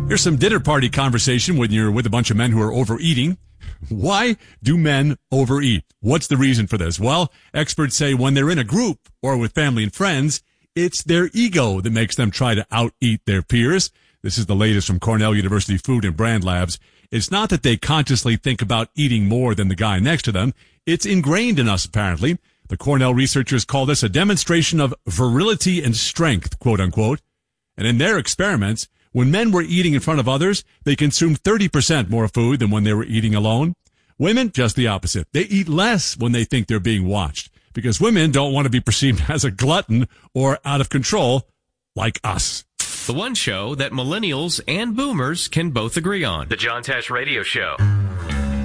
Here's some dinner party conversation when you're with a bunch of men who are overeating. Why do men overeat? What's the reason for this? Well, experts say when they're in a group or with family and friends, it's their ego that makes them try to out-eat their peers. This is the latest from Cornell University Food and Brand Labs. It's not that they consciously think about eating more than the guy next to them. It's ingrained in us, apparently. The Cornell researchers call this a demonstration of virility and strength, quote unquote. And in their experiments, when men were eating in front of others, they consumed 30% more food than when they were eating alone. Women, just the opposite. They eat less when they think they're being watched, because women don't want to be perceived as a glutton or out of control like us. The one show that millennials and boomers can both agree on. The John Tesh Radio Show.